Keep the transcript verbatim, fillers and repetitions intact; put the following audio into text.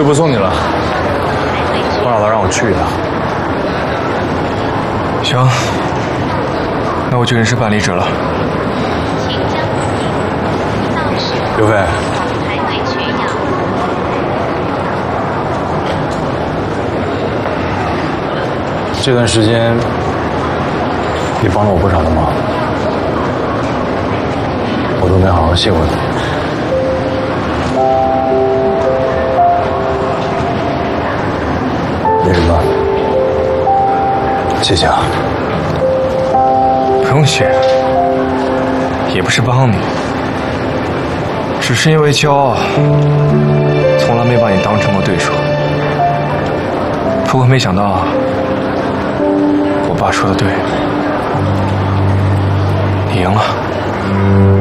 就不送你了。我姥姥让我去一趟。 行，那我就人事办理者了。 刘飞，这段时间你帮了我不少的忙，我都没好好谢过你。那什么，谢谢啊。 不用谢，也不是帮你，只是因为骄傲，从来没把你当成过对手。不过没想到，我爸说的对，你赢了。